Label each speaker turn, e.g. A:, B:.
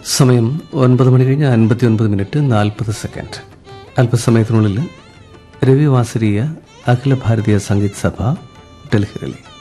A: സമയം 9:59:40. അല്പസമയത്തിനുള്ളിൽ രവി വാസരീയ അഖില ഭാരതീയ സംഗീത് സഭ ഡൽഹി റിലേ.